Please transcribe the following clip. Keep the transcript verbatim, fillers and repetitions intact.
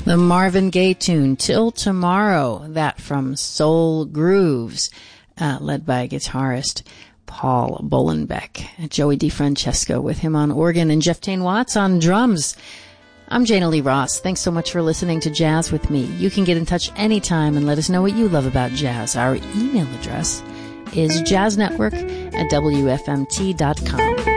The Marvin Gaye tune, Till Tomorrow, that from Soul Grooves, uh, led by guitarist Paul Bolenbeck. Joey DeFrancesco with him on organ and Jeff Tain Watts on drums. I'm Jana Lee Ross. Thanks so much for listening to Jazz with me. You can get in touch anytime and let us know what you love about jazz. Our email address is jazznetwork at W F M T dot com.